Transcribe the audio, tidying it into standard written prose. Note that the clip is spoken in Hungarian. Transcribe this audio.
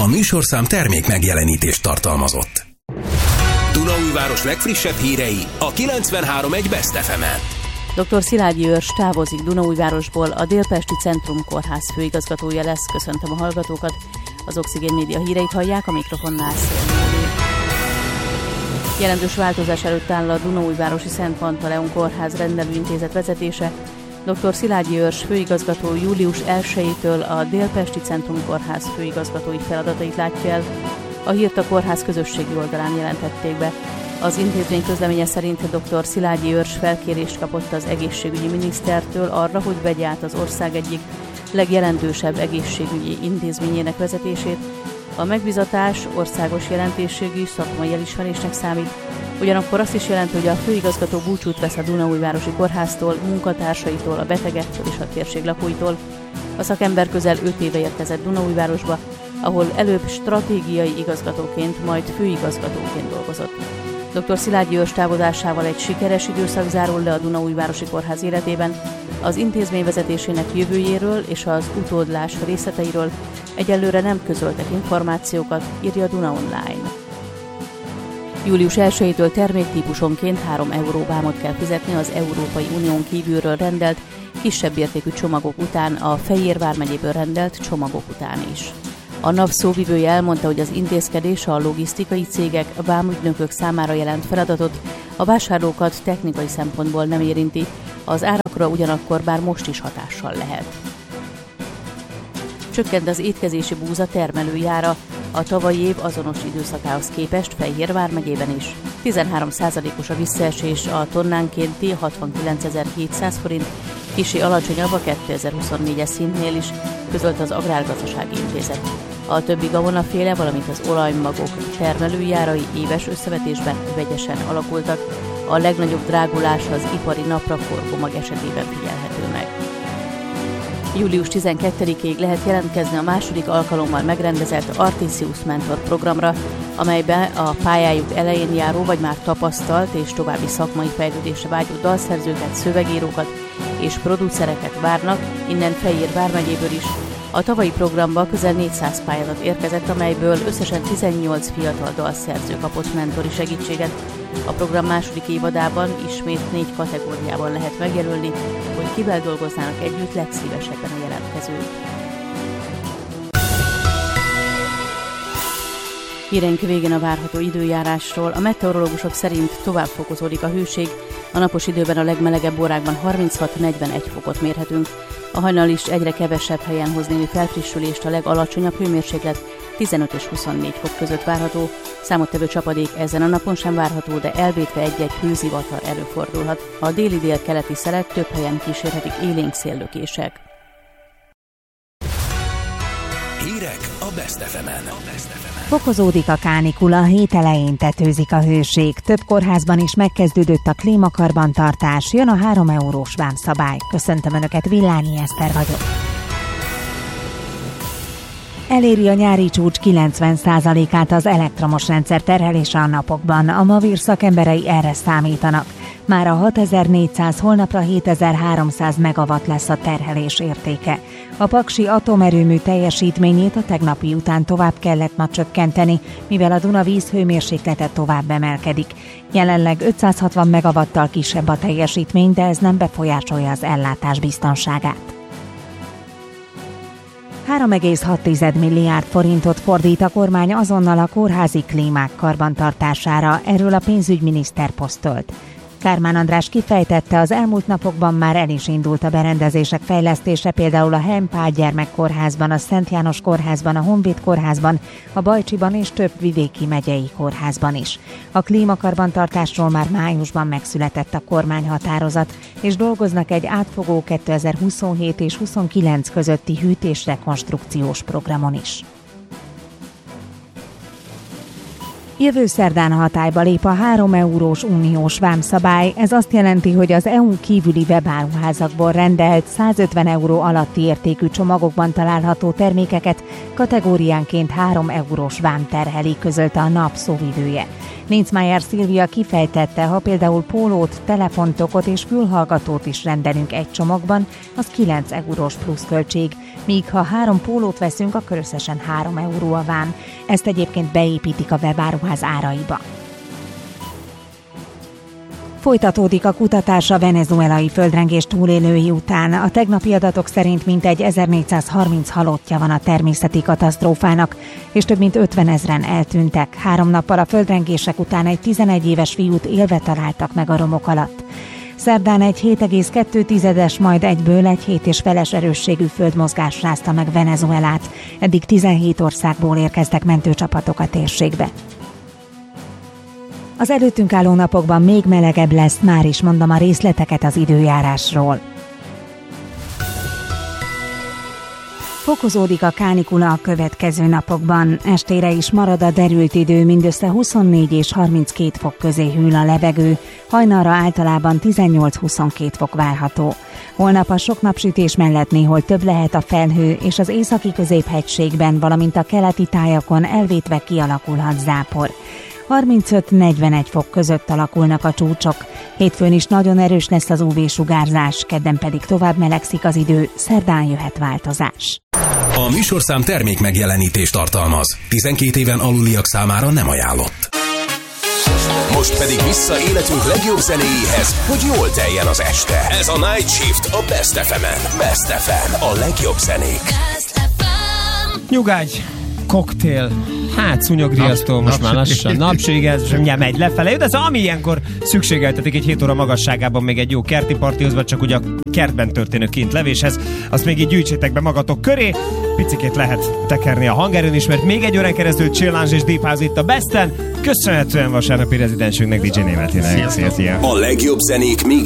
műsorszám termék megjelenítést tartalmazott. Dunaújváros legfrissebb hírei a 93.1 Best FM-en. Dr. Szilágyi Őrs távozik Dunaújvárosból, a Délpesti Centrum Kórház főigazgatója lesz. Köszöntöm a hallgatókat. Az Oxigén Média híreit hallják, a mikrofonnál Szélmúli. Jelentős változás előtt áll a Dunaújvárosi Szent Pantaleon Kórház rendelőintézet vezetése. Dr. Szilágyi Őrs főigazgató július 1-től a Délpesti Centrum Kórház főigazgatói feladatait látja el. A hírt a kórház közösségi oldalán jelentették be. Az intézmény közleménye szerint dr. Szilágyi Őrs felkérést kapott az egészségügyi minisztertől arra, hogy vegye át az ország egyik legjelentősebb egészségügyi intézményének vezetését. A megbízatás országos jelentőségű szakmai elismerésnek számít, ugyanakkor azt is jelenti, hogy a főigazgató búcsút vesz a Dunaújvárosi Kórháztól, munkatársaitól, a betegektől és a térség lakóitól. A szakember közel 5 éve érkezett Dunaújvárosba, ahol előbb stratégiai igazgatóként, majd főigazgatóként dolgozott. Dr. Szilágyi Őrs távozásával egy sikeres időszak zárul le a Dunaújvárosi Kórház életében. Az intézmény vezetésének jövőjéről és az utódlás részleteiről egyelőre nem közöltek információkat, írja a Duna Online. Július 1-től terméktípusonként 3 euró vámot kell fizetni az Európai Unión kívülről rendelt, kisebb értékű csomagok után, a Fejér vármegyéből rendelt csomagok után is. A NAV szóvivője elmondta, hogy az intézkedés a logisztikai cégek, vámügynökök számára jelent feladatot, a vásárlókat technikai szempontból nem érinti, az árakra ugyanakkor bár most is hatással lehet. Csökkent az étkezési búza termelőjára, a tavalyi év azonos időszakához képest Fejér vármegyében is. 13%-os a visszaesés, a tonnánkénti 69.700 forint, kissé alacsonyabb a 2024-es szintnél is, közölt az Agrárgazdasági Intézet. A többi gabonaféle, valamint az olajmagok termelőjárai éves összevetésben vegyesen alakultak. A legnagyobb drágulás az ipari napraforgó mag esetében figyelhető meg. Július 12-ig lehet jelentkezni a második alkalommal megrendezett Artisius Mentor programra, amelyben a pályájuk elején járó vagy már tapasztalt és további szakmai fejlődésre vágyó dalszerzőket, szövegírókat és producereket várnak, innen Fejér vármegyéből is. A tavalyi programba közel 400 pályázat érkezett, amelyből összesen 18 fiatal dalszerző kapott mentori segítséget. A program második évadában ismét 4 kategóriában lehet megjelölni, hogy kivel dolgoznának együtt legszívesebben a jelentkezők. Híreink végén a várható időjárásról. A meteorológusok szerint tovább fokozódik a hőség. A napos időben a legmelegebb órákban 36-41 fokot mérhetünk. A hajnal is egyre kevesebb helyen hoz némi felfrissülést, a legalacsonyabb hőmérséklet 15 és 24 fok között várható. Számottevő csapadék ezen a napon sem várható, de elvétve egy-egy hőzivatar előfordulhat. A déli-dél-keleti szelek több helyen kísérhetik élénk széllökések. Hírek a Best FM-en. Fokozódik a kánikula, hét elején tetőzik a hőség. Több kórházban is megkezdődött a klímakarbantartás, jön a 3 eurós vámszabály. Köszöntöm Önöket, Villányi Eszter vagyok. Eléri a nyári csúcs 90%-át az elektromos rendszer terhelése a napokban. A Mavir szakemberei erre számítanak. Mára 6400, holnapra 7300 megawatt lesz a terhelés értéke. A paksi atomerőmű teljesítményét a tegnapi után tovább kellett ma csökkenteni, mivel a Duna víz hőmérséklete tovább emelkedik. Jelenleg 560 megawattal kisebb a teljesítmény, de ez nem befolyásolja az ellátás biztonságát. 3,6 milliárd forintot fordít a kormány azonnal a kórházi klímák karbantartására, erről a pénzügyminiszter posztolt. Kármán András kifejtette, az elmúlt napokban már el is indult a berendezések fejlesztése, például a Henn Pál Gyermekkórházban, a Szent János Kórházban, a Honvéd Kórházban, a Bajcsiban és több vidéki megyei kórházban is. A klímakarbantartásról már májusban megszületett a kormányhatározat, és dolgoznak egy átfogó 2027 és 29 közötti hűtésrekonstrukciós programon is. Jövő szerdán hatályba lép a 3 eurós uniós vámszabály. Ez azt jelenti, hogy az EU-n kívüli webáruházakból rendelt 150 euró alatti értékű csomagokban található termékeket kategóriánként 3 eurós vám terheli, közölte a NAP szóvivője. Linzmeier Szilvia kifejtette, ha például pólót, telefontokot és fülhallgatót is rendelünk egy csomagban, az 9 eurós pluszköltség, míg ha 3 pólót veszünk, akkor összesen 3 euró a vám. Ezt egyébként beépítik a webáruház áraiba. Folytatódik a kutatás a venezuelai földrengés túlélői után. A tegnapi adatok szerint mintegy 1430 halottja van a természeti katasztrófának, és több mint 50 000 eltűntek. 3 nappal a földrengések után egy 11 éves fiút élve találtak meg a romok alatt. Szerdán egy 7,2-es, majd egyből egy 7,5-es erősségű földmozgás rázta meg Venezuelát. Eddig 17 országból érkeztek mentőcsapatok a térségbe. Az előttünk álló napokban még melegebb lesz, már is mondom a részleteket az időjárásról. Fokozódik a kánikula a következő napokban. Estére is marad a derült idő, mindössze 24 és 32 fok közé hűl a levegő, hajnalra általában 18-22 fok várható. Holnap a sok napsütés mellett néhol több lehet a felhő, és az északi középhegységben, valamint a keleti tájakon elvétve kialakulhat zápor. 35-41 fok között alakulnak a csúcsok. Hétfőn is nagyon erős lesz az UV-sugárzás, kedden pedig tovább melegszik az idő, szerdán jöhet változás. A műsorszám termék megjelenítést tartalmaz. 12 éven aluliak számára nem ajánlott. Most pedig vissza életünk legjobb zenéjéhez, hogy jól teljen az este. Ez a Night Shift a Best FM-en. Best FM, a legjobb zenék. Nyugágy, koktél, hát szúnyogriasztó, most már lassan napség, ez mindjárt megy lefelé, de ez ami ilyenkor szükségeltetik egy 7 óra magasságában még egy jó kerti partihoz, vagy csak ugye a kertben történő kintlevéshez, azt még így gyűjtsétek be magatok köré, picikét lehet tekerni a hangerőn is, mert még egy órán keresztül Chill Lounge és Deep House itt a Besten, köszönhetően vasárnapi rezidensünknek, DJ Németinek. A legjobb zenék még